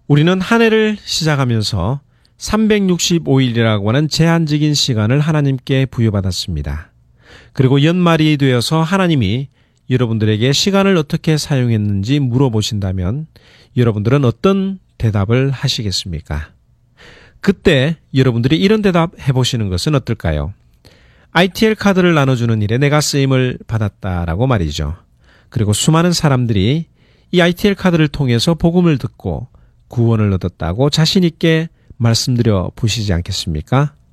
우리는 한 해를 시작하면서 365일이라고 하는 제한적인 시간을 하나님께 부여받았습니다. 그리고 연말이 되어서 하나님이 여러분들에게 시간을 어떻게 사용했는지 물어보신다면 여러분들은 어떤 대답을 하시겠습니까? 그때 여러분들이 이런 대답 해보시는 것은 어떨까요? ITL 카드를 나눠주는 일에 내가 쓰임을 받았다라고 말이죠. 그리고 수많은 사람들이 이 ITL 카드를 통해서 복음을 듣고 구원을 얻었다고 자신 있게 말씀드려 보시지 않겠습니까?